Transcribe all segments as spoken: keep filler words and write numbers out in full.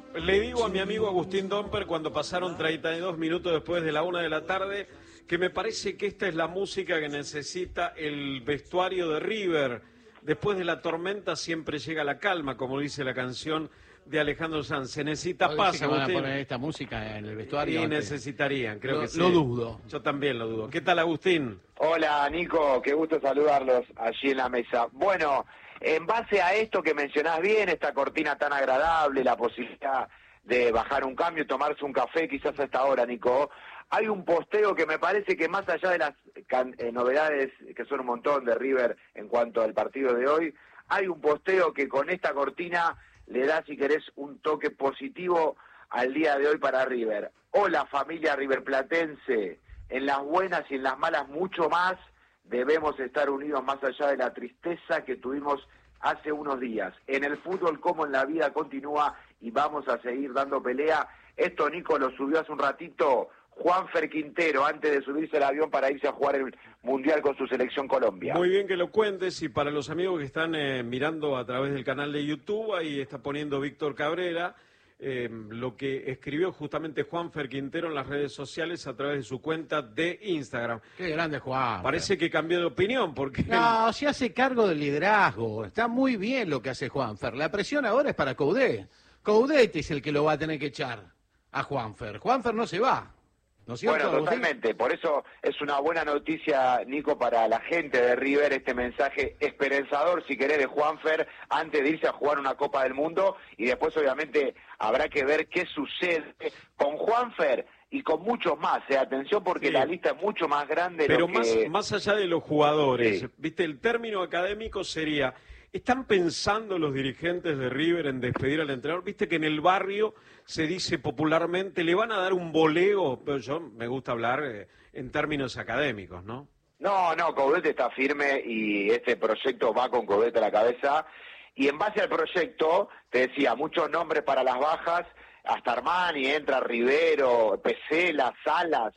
Le digo a mi amigo Agustín Domper cuando pasaron treinta y dos minutos después de la una de la tarde que me parece que esta es la música que necesita el vestuario de River. Después de la tormenta siempre llega la calma, como dice la canción de Alejandro Sanz. Se necesita paz, que van a poner esta música en el vestuario? Y necesitarían, creo lo, que sí. Lo dudo. Yo también lo dudo. ¿Qué tal, Agustín? Hola, Nico, qué gusto saludarlos allí en la mesa. Bueno, en base a esto que mencionás bien, esta cortina tan agradable, la posibilidad de bajar un cambio, tomarse un café quizás a esta hora, Nico, hay un posteo que me parece que más allá de las can eh, novedades, que son un montón de River en cuanto al partido de hoy, hay un posteo que con esta cortina le da, si querés, un toque positivo al día de hoy para River. Hola, familia riverplatense, en las buenas y en las malas mucho más, debemos estar unidos más allá de la tristeza que tuvimos hace unos días. En el fútbol como en la vida continúa y vamos a seguir dando pelea. Esto Nico lo subió hace un ratito Juanfer Quintero antes de subirse al avión para irse a jugar el Mundial con su selección Colombia. Muy bien que lo cuentes, y para los amigos que están eh, mirando a través del canal de YouTube, ahí está poniendo Víctor Cabrera eh, lo que escribió justamente Juanfer Quintero en las redes sociales a través de su cuenta de Instagram. Qué grande Juan. Parece que cambió de opinión porque... No, se hace cargo del liderazgo. Está muy bien lo que hace Juanfer. La presión ahora es para Coudet. Coudet es el que lo va a tener que echar a Juanfer. Juanfer no se va. ¿No es cierto, bueno, Agustín? totalmente. Por eso es una buena noticia, Nico, para la gente de River, este mensaje esperanzador, si querés, de Juanfer, antes de irse a jugar una Copa del Mundo. Y después, obviamente, habrá que ver qué sucede con Juanfer y con muchos más. Eh. Atención, porque sí, la lista es mucho más grande. Pero lo más, que... más allá de los jugadores, sí. ¿Viste? El término académico sería... ¿Están pensando los dirigentes de River en despedir al entrenador? Viste que en el barrio se dice popularmente, le van a dar un voleo, pero yo me gusta hablar eh, en términos académicos, ¿no? No, no, Coudet está firme y este proyecto va con Coudet a la cabeza. Y en base al proyecto, te decía, muchos nombres para las bajas, hasta Armani, entra Rivero, Pesela, Salas,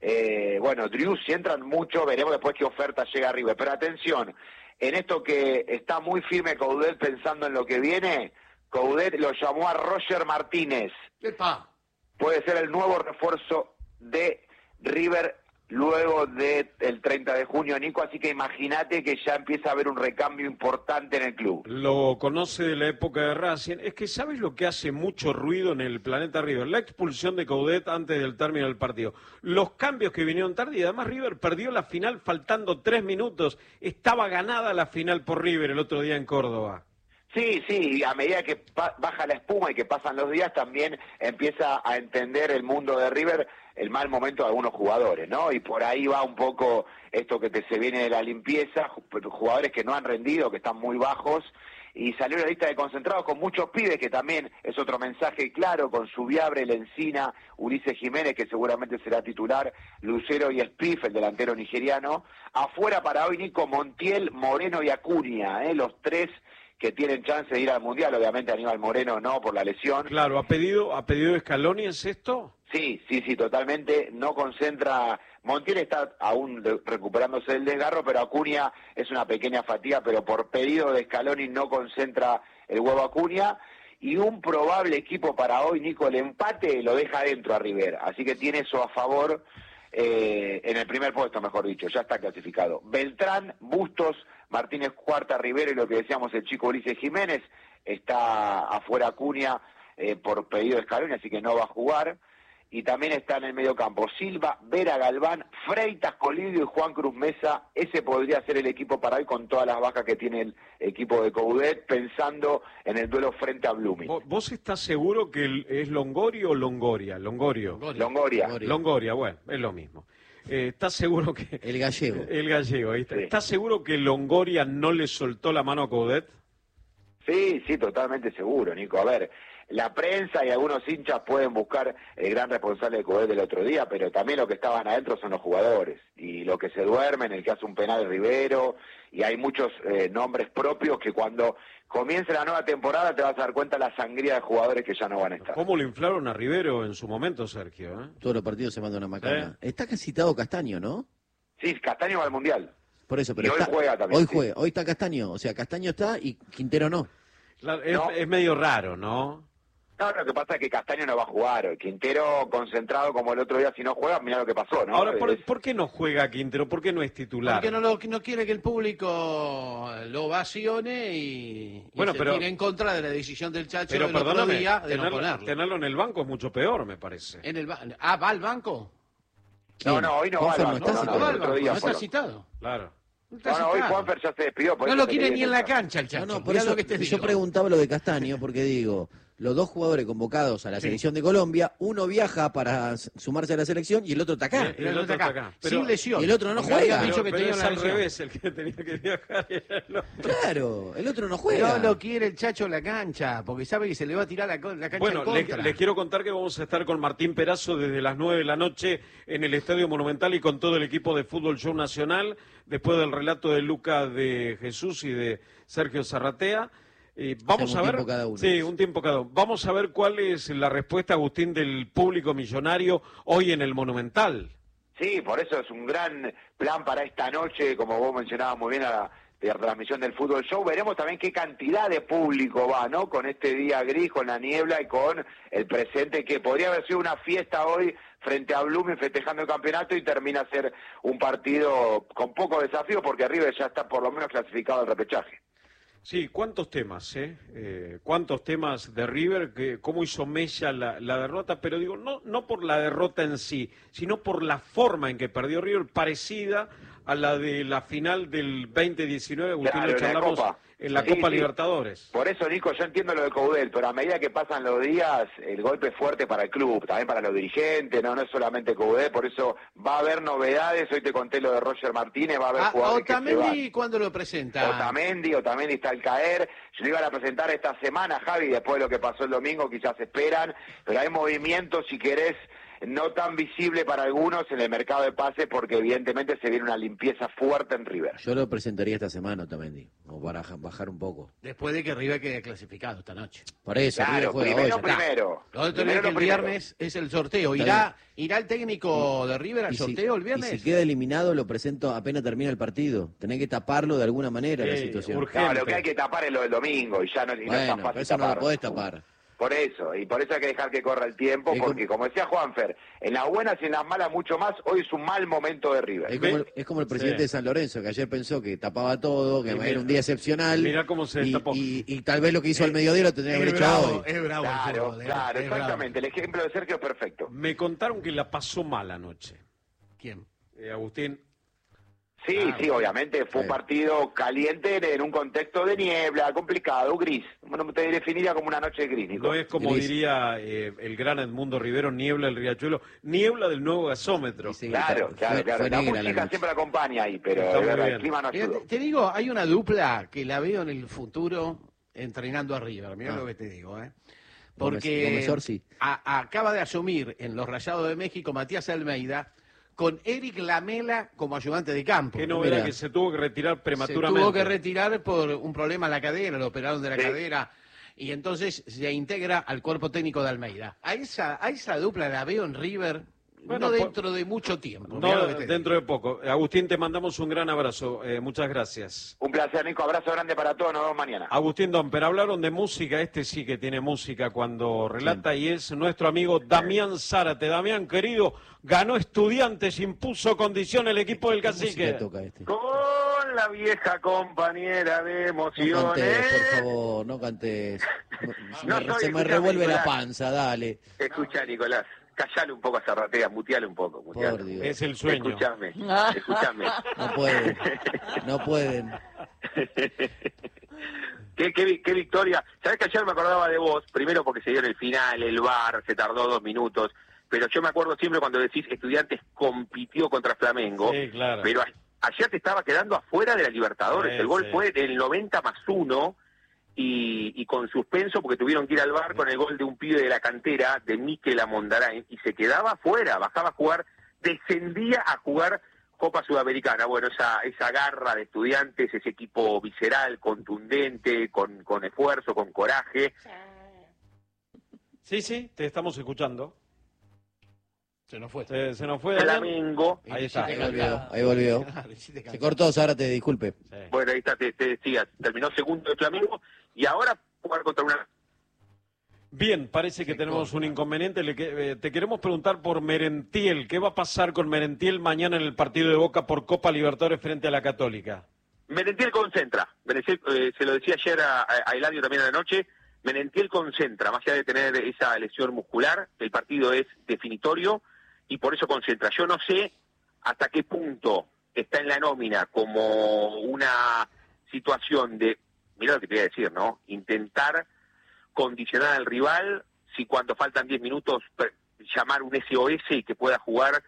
eh, bueno, Drew, si entran mucho, veremos después qué oferta llega a River. Pero atención, en esto que está muy firme Coudet pensando en lo que viene, Coudet lo llamó a Roger Martínez. ¡Epa! Puede ser el nuevo refuerzo de River luego del treinta de junio, Nico, así que imagínate que ya empieza a haber un recambio importante en el club. Lo conoce de la época de Racing. Es que ¿sabes lo que hace mucho ruido en el planeta River? La expulsión de Coudet antes del término del partido. Los cambios que vinieron tarde y además River perdió la final faltando tres minutos. Estaba ganada la final por River el otro día en Córdoba. Sí, sí, y a medida que baja la espuma y que pasan los días, también empieza a entender el mundo de River el mal momento de algunos jugadores, ¿no? Y por ahí va un poco esto que te se viene de la limpieza, jugadores que no han rendido, que están muy bajos, y salió la lista de concentrados con muchos pibes, que también es otro mensaje claro, con Subiabre, Lencina, Ulises Jiménez, que seguramente será titular, Lucero y Spiff, el delantero nigeriano. Afuera para hoy, Nico, Montiel, Moreno y Acuña, ¿eh? Los tres que tienen chance de ir al Mundial, obviamente Aníbal Moreno no, por la lesión. Claro, ¿ha pedido, ha pedido Scaloni es esto? Sí, sí, sí, totalmente, no concentra, Montiel está aún de, recuperándose del desgarro, pero Acuña es una pequeña fatiga, pero por pedido de Scaloni no concentra el huevo Acuña, y un probable equipo para hoy, Nico, el empate lo deja adentro a River, así que tiene eso a favor, eh, en el primer puesto, mejor dicho, ya está clasificado. Beltrán, Bustos, Martínez Cuarta, Rivero y lo que decíamos el chico Ulises Jiménez, está afuera Acuña eh, por pedido de Scaloni, así que no va a jugar. Y también está en el medio campo Silva, Vera Galván, Freitas, Colidio y Juan Cruz Mesa. Ese podría ser el equipo para hoy con todas las bajas que tiene el equipo de Coudet, pensando en el duelo frente a Blooming. ¿Vos estás seguro que es Longorio o Longoria? Longorio. Longoria. Longoria, Longoria bueno, es lo mismo. Eh, ¿Estás seguro que... El gallego. El gallego, ahí está. Sí. ¿Estás seguro que Longoria no le soltó la mano a Coudet? Sí, sí, totalmente seguro, Nico. A ver, la prensa y algunos hinchas pueden buscar el gran responsable de Coudet del otro día, pero también lo que estaban adentro son los jugadores. Y lo que se duermen, el que hace un penal Rivero, y hay muchos eh, nombres propios que cuando comience la nueva temporada te vas a dar cuenta de la sangría de jugadores que ya no van a estar. ¿Cómo lo inflaron a Rivero en su momento, Sergio? ¿eh? Todos los partidos se manda una macana. ¿Eh? Está citado Castaño, ¿no? Sí, Castaño va al Mundial. Por eso, pero y está, hoy juega también. Hoy sí. juega, hoy está Castaño. O sea, Castaño está y Quintero no. Claro, es, No. es medio raro, ¿no? No, lo que pasa es que Castaño no va a jugar. Quintero concentrado como el otro día, si no juega, mirá lo que pasó, ¿no? Ahora, ¿por, Es- ¿por qué no juega Quintero? ¿Por qué no es titular? Porque no, lo, no quiere que el público lo ovacione y, y Bueno, se pero- tire en contra de la decisión del Chacho Pero del otro perdóname, día de no tenerlo, ponerlo. tenerlo en el banco es mucho peor, me parece. En el ba- ah, ¿va al banco? No, no, hoy no va al Juanfer no banco, está no, No, no, va el al otro banco, día no fue está lo- citado. Claro. No, está No, no, hoy citado. Juanfer ya se despidió. por No eso lo te quiere quería ni en la intentar. cancha el Chacho. No, no, por Mirá eso lo que te yo digo. preguntaba lo de Castaño, porque digo, los dos jugadores convocados a la Sí. selección de Colombia, uno viaja para s- sumarse a la selección y el otro está acá. Y el otro está acá. Pero- sin lesión. y el otro no Porque juega. había dicho que Pero tenía es una al lesión. revés, el que tenía que viajar era el otro. Claro, el otro no juega. No lo quiere el Chacho en la cancha, porque sabe que se le va a tirar la, co- la cancha Bueno, en les, contra. les quiero contar que vamos a estar con Martín Perazo desde las nueve de la noche en el Estadio Monumental y con todo el equipo de Fútbol Show Nacional, después del relato de Luca de Jesús y de Sergio Zarratea. Eh, vamos Hacemos a un ver, tiempo cada uno. sí, un tiempo cada uno. Vamos a ver cuál es la respuesta, Agustín, del público millonario hoy en el Monumental. Sí, por eso es un gran plan para esta noche, como vos mencionabas muy bien, a la de transmisión del Fútbol Show. Veremos también qué cantidad de público va, ¿no? Con este día gris, con la niebla y con el presente, que podría haber sido una fiesta hoy frente a Blooming festejando el campeonato y termina a ser un partido con poco desafío porque River ya está por lo menos clasificado al repechaje. Sí, cuántos temas, ¿eh? Eh, cuántos temas de River, que, cómo hizo mella la, la derrota, pero digo, no, no por la derrota en sí, sino por la forma en que perdió River, parecida a la de la final del veinte diecinueve, Agustín, Claro, lo en la charlamos Copa. en la Sí, Copa sí. Libertadores. Por eso, Nico, yo entiendo lo de Coudel, pero a medida que pasan los días, el golpe es fuerte para el club, también para los dirigentes, no no es solamente Coudel, por eso va a haber novedades. Hoy te conté lo de Roger Martínez, va a haber Ah, jugadores que se van. Otamendi, ¿cuándo lo presenta? Otamendi, Otamendi está al caer. Yo lo iba a presentar esta semana, Javi, después de lo que pasó el domingo, quizás esperan, pero hay movimientos, si querés, no tan visible para algunos en el mercado de pases, porque evidentemente se viene una limpieza fuerte en River. Yo lo presentaría esta semana, Otamendi, como para ja- bajar un poco. Después de que River quede clasificado esta noche. Por eso, River Claro, juega hoy, primero, ya está. primero. Lo otro Primero es que el lo primero. viernes es el sorteo. Está ¿Irá, ¿Irá el técnico de River al Y si- sorteo el viernes? Y si queda eliminado, lo presento apenas termina el partido. Tenés que taparlo de alguna manera la Sí, situación. urgente. No, lo que hay que tapar es lo del domingo y ya no, y no es tan Bueno, pero fácil eso no lo tapar. podés tapar. Por eso, y por eso hay que dejar que corra el tiempo, Es porque como decía Juanfer, en las buenas y en las malas mucho más, hoy es un mal momento de River. Es como, el, Ve- es como el presidente Sí. de San Lorenzo, que ayer pensó que tapaba todo, que Y era mira- un día excepcional. mirá cómo se y, destapó. y, y tal vez lo que hizo al mediodía lo tendría que haber es hecho bravo, hoy. es bravo el Claro, fútbol, eh, claro, es bravo. exactamente. El ejemplo de Sergio es perfecto. Me contaron que la pasó mal anoche. ¿Quién? Eh, Agustín, Sí, Ah, sí, obviamente fue un Sí. partido caliente en- en un contexto de niebla, complicado, gris. Bueno, te definiría como una noche gris, Nico. no es como Gris. diría eh, el gran Edmundo Rivero, niebla el riachuelo, niebla del nuevo gasómetro. Sí, Claro, fue- claro, claro. fue La negra la música noche. siempre acompaña ahí, pero Está de muy verdad, bien. el clima no Mira, ayudó. te, te digo, hay una dupla que la veo en el futuro entrenando a River. Mira Ah. lo que te digo, ¿eh? Gómez- Porque Gómez Orsi. a- acaba de asumir en los Rayados de México Matías Almeida con Eric Lamela como ayudante de campo. Qué novedad Mira. que se tuvo que retirar Se prematuramente. tuvo que retirar por un problema en la cadera, lo operaron de la Sí. cadera y entonces se integra al cuerpo técnico de Almeida. A esa, a esa dupla la veo en River Bueno, no por- dentro de mucho tiempo. mirá No, lo que te dentro digo. de poco. Agustín, te mandamos un gran abrazo. Eh, muchas gracias. Un placer, Nico. Abrazo grande para todos. Nos vemos mañana. Agustín Domper, hablaron de música. Este sí que tiene música cuando relata y es nuestro amigo Damián Zárate. Damián, querido, ganó Estudiantes, impuso condición el equipo del ¿Qué música Cacique. toca este? Con la vieja compañera de No emociones. cantes, por favor, no cantes. No- se No me, estoy se me escuchando, revuelve la Nicolás. panza, dale. Escucha, Nicolás, callale un poco a Zarratea, muteale un poco. Muteale. Por Dios. Es el sueño. Escúchame, escúchame. No pueden, no pueden. ¿Qué, qué, vi- qué victoria. Sabés que ayer me acordaba de vos, primero porque se dio en el final, el V A R, se tardó dos minutos, pero yo me acuerdo siempre cuando decís Estudiantes compitió contra Flamengo, Sí, claro. pero a- ayer te estaba quedando afuera de la Libertadores, Sí, el gol sí. fue del noventa más uno, y, y con suspenso porque tuvieron que ir al V A R con el gol de un pibe de la cantera, de Mikel Amondarain, y se quedaba afuera, bajaba a jugar, descendía a jugar Copa Sudamericana. Bueno, esa, esa garra de Estudiantes, ese equipo visceral, contundente, con, con esfuerzo, con coraje. Sí, sí, te estamos escuchando. Se nos fue. Se, se nos fue. Damián. Flamengo, Ahí está. Ahí volvió, ahí volvió. Claro, hiciste Se cantar. cortó, Zárate, disculpe. Sí. bueno, ahí está, te, te decía, terminó segundo de Flamengo, y ahora jugar contra una... Bien, parece que Se tenemos corta. un inconveniente. Le que- eh, te queremos preguntar por Merentiel. ¿Qué va a pasar con Merentiel mañana en el partido de Boca por Copa Libertadores frente a la Católica? Merentiel concentra. Merentiel, eh, se lo decía ayer a, a Eladio también a la noche. Merentiel concentra, más allá de tener esa lesión muscular, el partido es definitorio y por eso concentra. Yo no sé hasta qué punto está en la nómina como una situación de, mira lo que te voy a decir, ¿no? Intentar condicionar al rival, si cuando faltan diez minutos per- llamar un S O S y que pueda jugar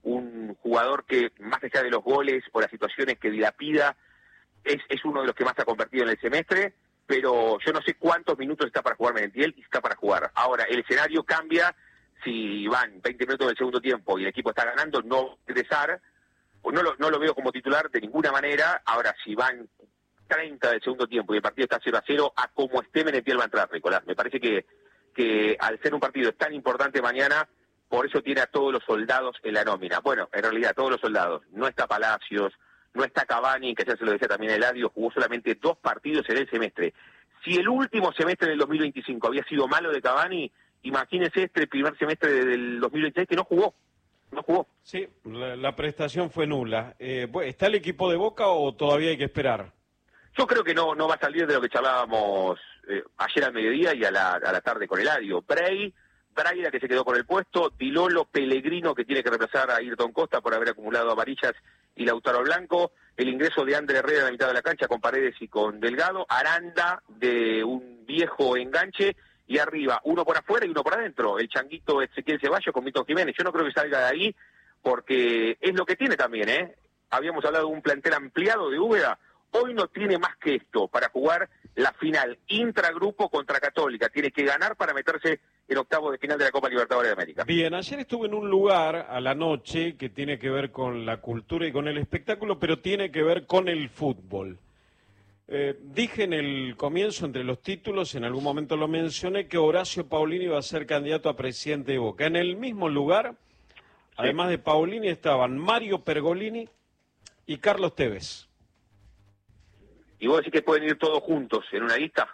un jugador que, más allá de los goles o las situaciones que dilapida, es, es uno de los que más ha convertido en el semestre, pero yo no sé cuántos minutos está para jugar Merentiel y está para jugar. Ahora, el escenario cambia si van veinte minutos del segundo tiempo y el equipo está ganando, no va a ingresar, no lo, no lo veo como titular de ninguna manera. Ahora, si van treinta del segundo tiempo y el partido está cero a cero, a como esté Merentiel va a entrar, Nicolás. Me parece que, que al ser un partido tan importante mañana, por eso tiene a todos los soldados en la nómina. Bueno, en realidad todos los soldados. No está Palacios, no está Cavani, que ya se lo decía también Eladio, jugó solamente dos partidos en el semestre. Si el último semestre del dos mil veinticinco había sido malo de Cavani, imagínense este primer semestre del dos mil veintiséis que no jugó. No jugó. Sí, la, la prestación fue nula. Eh, bueno, ¿está el equipo de Boca o todavía hay que esperar? Yo creo que no no va a salir de lo que charlábamos eh, ayer al mediodía y a la, a la tarde con Eladio. Bray, Braida que se quedó con el puesto, Dilolo, Pellegrino que tiene que reemplazar a Ayrton Costa por haber acumulado amarillas y Lautaro Blanco, el ingreso de Ander Herrera en la mitad de la cancha con Paredes y con Delgado, Aranda de un viejo enganche y arriba uno por afuera y uno por adentro, el changuito Ezequiel Ceballos con Milton Jiménez. Yo no creo que salga de ahí porque es lo que tiene también, ¿eh? Habíamos hablado de un plantel ampliado de Úbeda. Hoy no tiene más que esto para jugar la final intragrupo contra Católica. Tiene que ganar para meterse en octavos de final de la Copa Libertadores de América. Bien, ayer estuve en un lugar a la noche que tiene que ver con la cultura y con el espectáculo, pero tiene que ver con el fútbol. Eh, dije en el comienzo, entre los títulos, en algún momento lo mencioné, que Horacio Paulini iba a ser candidato a presidente de Boca. En el mismo lugar, además de Paulini, estaban Mario Pergolini y Carlos Tevez. ¿Y vos decís que pueden ir todos juntos en una lista?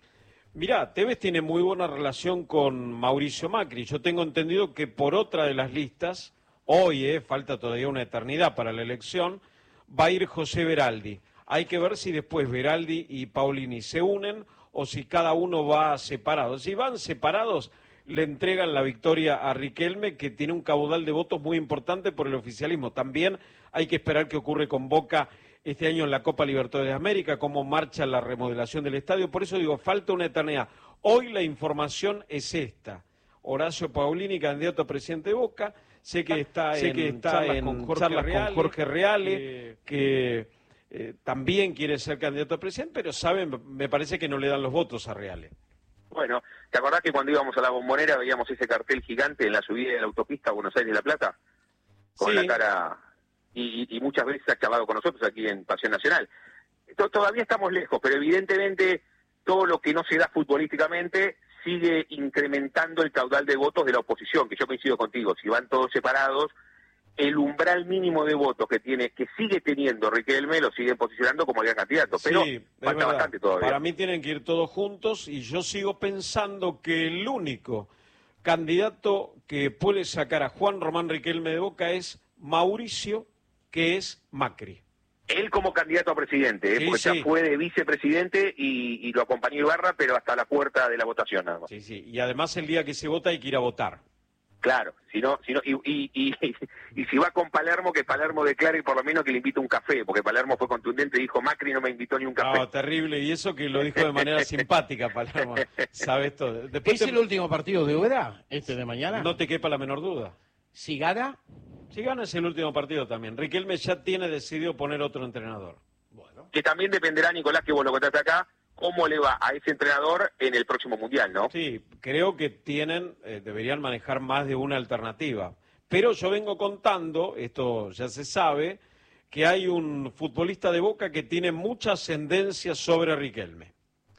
Mirá, Tevez tiene muy buena relación con Mauricio Macri. Yo tengo entendido que por otra de las listas, hoy, eh, falta todavía una eternidad para la elección, va a ir José Veraldi. Hay que ver si después Veraldi y Paulini se unen o si cada uno va separado. Si van separados, le entregan la victoria a Riquelme, que tiene un caudal de votos muy importante por el oficialismo. También hay que esperar qué ocurre con Boca este año en la Copa Libertadores de América, cómo marcha la remodelación del estadio. Por eso digo, falta una eternidad. Hoy la información es esta. Horacio Paulini, candidato a presidente de Boca. Sé que está sé en, que está charlas, en con, Jorge charlas Reale, con Jorge Reale, eh, que eh, también quiere ser candidato a presidente, pero saben, me parece que no le dan los votos a Reale. Bueno, ¿te acordás que cuando íbamos a la Bombonera veíamos ese cartel gigante en la subida de la autopista Buenos Aires-La Plata? Con sí. la cara... Y, y muchas veces ha acabado con nosotros aquí en Pasión Nacional. Todavía estamos lejos, pero evidentemente todo lo que no se da futbolísticamente sigue incrementando el caudal de votos de la oposición, que yo coincido contigo, si van todos separados, el umbral mínimo de votos que tiene, que sigue teniendo Riquelme, lo siguen posicionando como el gran candidato, pero sí, falta bastante todavía. Para mí tienen que ir todos juntos y yo sigo pensando que el único candidato que puede sacar a Juan Román Riquelme de Boca es Mauricio, que es Macri. Él como candidato a presidente, ¿eh? Sí, porque sí. ya fue de vicepresidente y, y lo acompañó Ibarra, pero hasta la puerta de la votación nada más. Sí, sí, y además el día que se vota hay que ir a votar. Claro, si no, si no, y, y, y, y si va con Palermo, que Palermo declare por lo menos que le invite un café, porque Palermo fue contundente y dijo, Macri no me invitó ni un café. No, terrible, y eso que lo dijo de manera simpática Palermo, sabes todo. Después ¿Es te... el último partido de Úbeda, este de mañana? No te quepa la menor duda. Si gana... Si gana es el último partido también. Riquelme ya tiene decidido poner otro entrenador. Bueno. Que también dependerá, Nicolás, que vos lo contaste acá, cómo le va a ese entrenador en el próximo Mundial, ¿no? Sí, creo que tienen, eh, deberían manejar más de una alternativa. Pero yo vengo contando, esto ya se sabe, que hay un futbolista de Boca que tiene mucha ascendencia sobre Riquelme.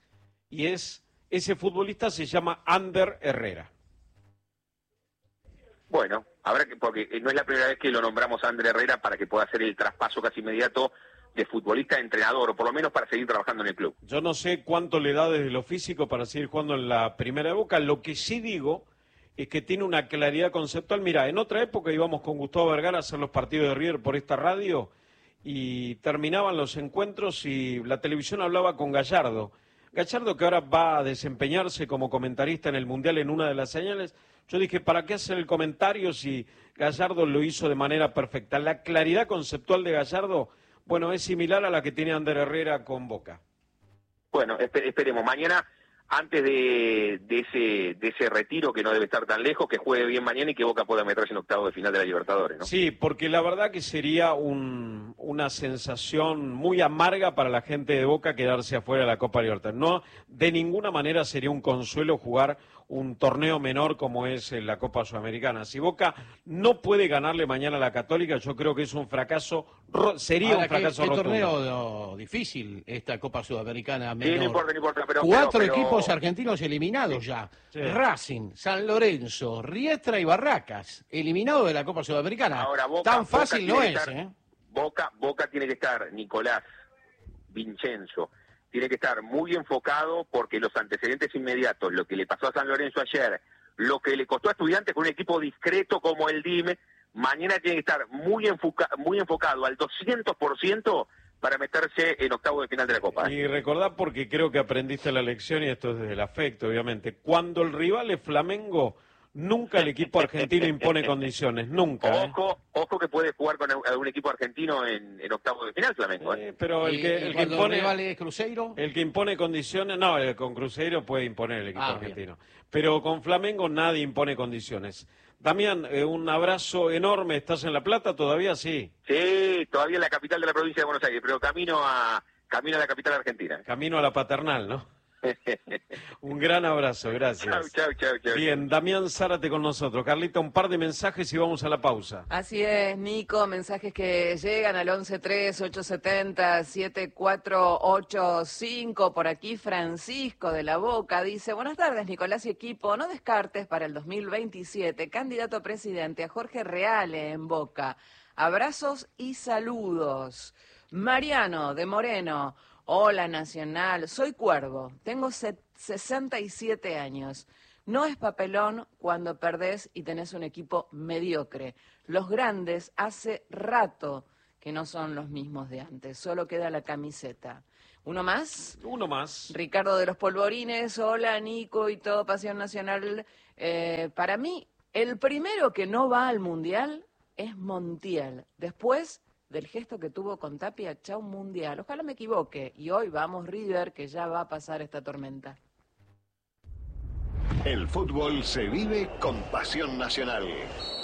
Y es, ese futbolista se llama Ander Herrera. Bueno, habrá que, porque no es la primera vez que lo nombramos a Ander Herrera para que pueda hacer el traspaso casi inmediato de futbolista a entrenador, o por lo menos para seguir trabajando en el club. Yo no sé cuánto le da desde lo físico para seguir jugando en la primera de Boca. Lo que sí digo es que tiene una claridad conceptual. Mira, en otra época íbamos con Gustavo Vergara a hacer los partidos de River por esta radio y terminaban los encuentros y la televisión hablaba con Gallardo. Gallardo, que ahora va a desempeñarse como comentarista en el Mundial en una de las señales. Yo dije, ¿para qué hacer el comentario si Gallardo lo hizo de manera perfecta? La claridad conceptual de Gallardo, bueno, es similar a la que tiene Ander Herrera con Boca. Bueno, esper- esperemos. Mañana, antes de, de ese de ese retiro, que no debe estar tan lejos, que juegue bien mañana y que Boca pueda meterse en octavo de final de la Libertadores, ¿no? Sí, porque la verdad que sería un, una sensación muy amarga para la gente de Boca quedarse afuera de la Copa Libertadores. No, de ninguna manera sería un consuelo jugar un torneo menor como es la Copa Sudamericana. Si Boca no puede ganarle mañana a la Católica, yo creo que es un fracaso, ro- sería Ahora, un fracaso qué, qué rotundo. torneo no, difícil esta Copa Sudamericana Sí, menor. no importa, no importa. Pero, Cuatro pero- pero- equipos argentinos eliminados ya. Sí. Racing, San Lorenzo, Riestra y Barracas, eliminados de la Copa Sudamericana. Ahora, Boca, Tan Boca fácil tiene no que es, estar- ¿eh? Boca, Boca tiene que estar, Nicolás, Vincenzo, tiene que estar muy enfocado porque los antecedentes inmediatos, lo que le pasó a San Lorenzo ayer, lo que le costó a Estudiantes con un equipo discreto como el D I M, mañana tiene que estar muy, enfoca, muy enfocado al doscientos por ciento para meterse en octavo de final de la Copa. Y recordá, porque creo que aprendiste la lección, y esto es desde el afecto, obviamente, cuando el rival es Flamengo, nunca el equipo argentino impone condiciones, nunca. ¿eh? Ojo, ojo que puede jugar con algún equipo argentino en, en octavo de final, Flamengo. ¿eh? Eh, pero el Y- que, y el que cuando impone... el rival es Cruzeiro, El que impone condiciones, no, el- con Cruzeiro puede imponer el equipo Ah, argentino. Pero con Flamengo nadie impone condiciones. Damián, eh, un abrazo enorme. ¿Estás en La Plata todavía? Sí. Sí, todavía en la capital de la provincia de Buenos Aires, pero camino a camino a la capital argentina. Camino a la paternal, ¿no? Un gran abrazo, gracias. Chau, chau, chau, chau. Bien, Damián Zárate con nosotros. Carlita, un par de mensajes y vamos a la pausa. Así es, Nico, mensajes que llegan al once tres ocho siete cero siete cuatro ocho cinco. Por aquí Francisco de La Boca dice: buenas tardes, Nicolás y equipo, no descartes para el dos mil veintisiete candidato a presidente a Jorge Reale en Boca. Abrazos y saludos. Mariano de Moreno: hola Nacional, soy Cuervo, tengo sesenta y siete años. No es papelón cuando perdés y tenés un equipo mediocre. Los grandes hace rato que no son los mismos de antes, solo queda la camiseta. ¿Uno más? Uno más. Ricardo de los Polvorines: hola Nico y todo Pasión Nacional. Eh, para mí, el primero que no va al Mundial es Montiel. Después del gesto que tuvo con Tapia, chau Mundial. Ojalá me equivoque. Y hoy vamos River, que ya va a pasar esta tormenta. El fútbol se vive con Pasión Nacional.